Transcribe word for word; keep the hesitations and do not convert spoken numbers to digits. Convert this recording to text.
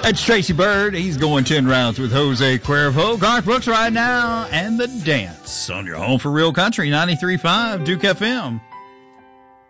That's Tracy Bird. He's going ten rounds with Jose Cuervo. Garth Brooks right now, and The Dance on your home for real country, ninety-three point five Duke F M.